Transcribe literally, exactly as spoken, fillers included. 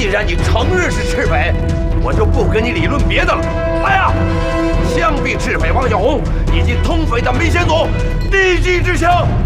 既然你承认是赤匪，我就不跟你理论别的了。来呀，枪毙赤匪王小红以及通匪的梅先祖，立即执行。